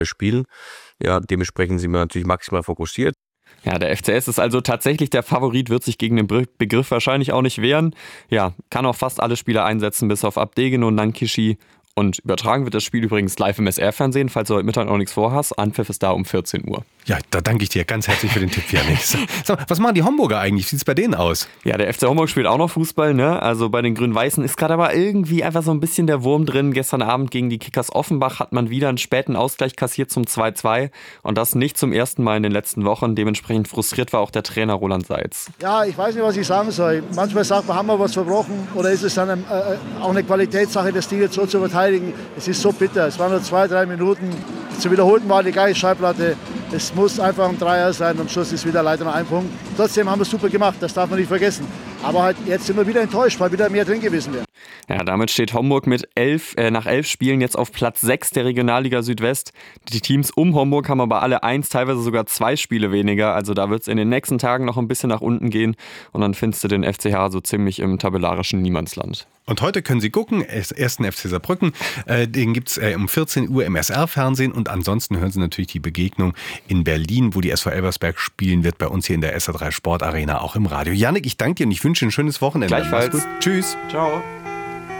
spielen. Ja, dementsprechend sind wir natürlich maximal fokussiert. Ja, der FCS ist also tatsächlich der Favorit, wird sich gegen den Begriff wahrscheinlich auch nicht wehren. Ja, kann auch fast alle Spieler einsetzen, bis auf Abdegen und Nankishi. Und übertragen wird das Spiel übrigens live im SR-Fernsehen, falls du heute Mittag noch nichts vorhast. Anpfiff ist da um 14 Uhr. Ja, da danke ich dir ganz herzlich für den Tipp, Janik. Sag mal, was machen die Homburger eigentlich? Wie sieht es bei denen aus? Ja, der FC Homburg spielt auch noch Fußball, ne? Also bei den Grün-Weißen ist gerade aber irgendwie einfach so ein bisschen der Wurm drin. Gestern Abend gegen die Kickers Offenbach hat man wieder einen späten Ausgleich kassiert zum 2-2. Und das nicht zum ersten Mal in den letzten Wochen. Dementsprechend frustriert war auch der Trainer Roland Seitz. Ja, ich weiß nicht, was ich sagen soll. Manchmal sagt man, haben wir was verbrochen? Oder ist es dann auch eine Qualitätssache, das Ding jetzt so zu verteidigen? Es ist so bitter. Es waren nur 2-3 Minuten. Zu wiederholten war die gleiche Schallplatte. Es muss einfach ein Dreier sein. Am Schluss ist wieder leider noch ein Punkt. Trotzdem haben wir es super gemacht. Das darf man nicht vergessen. Aber halt jetzt sind wir wieder enttäuscht, weil wieder mehr drin gewesen wäre. Ja, damit steht Homburg mit nach 11 Spielen jetzt auf Platz 6 der Regionalliga Südwest. Die Teams um Homburg haben aber alle 1, teilweise sogar 2 Spiele weniger. Also da wird es in den nächsten Tagen noch ein bisschen nach unten gehen. Und dann findest du den FCH so ziemlich im tabellarischen Niemandsland. Und heute können Sie gucken, 1. FC Saarbrücken, den gibt es um 14 Uhr im SR-Fernsehen. Und ansonsten hören Sie natürlich die Begegnung in Berlin, wo die SV Elversberg spielen wird, bei uns hier in der SA3 Sportarena, auch im Radio. Janik, ich danke dir und ich wünsche ein schönes Wochenende. Gleichfalls. Tschüss. Ciao.